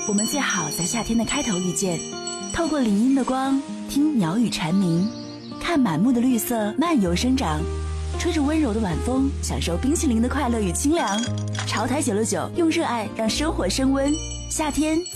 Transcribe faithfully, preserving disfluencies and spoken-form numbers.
我们最好在夏天的开头遇见，透过林荫的光，听鸟语蝉鸣，看满目的绿色漫游生长，吹着温柔的晚风，享受冰淇淋的快乐与清凉。潮台九六九，用热爱让生活升温。夏天